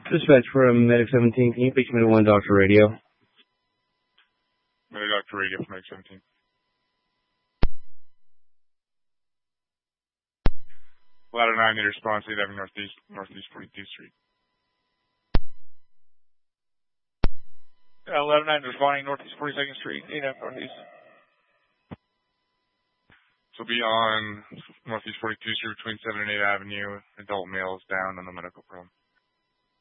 Dispatch from Medic 17. Can you please me to 1 Doctor Radio? Medic Doctor Radio from Medic 17. Ladder 9, need a response, 8 Avenue Northeast 42th Street. Ladder 9, responding Northeast 42nd Street, 8 Avenue Northeast. So be on Northeast 42th Street between 7 and 8 Avenue. Adult males down on the medical problem.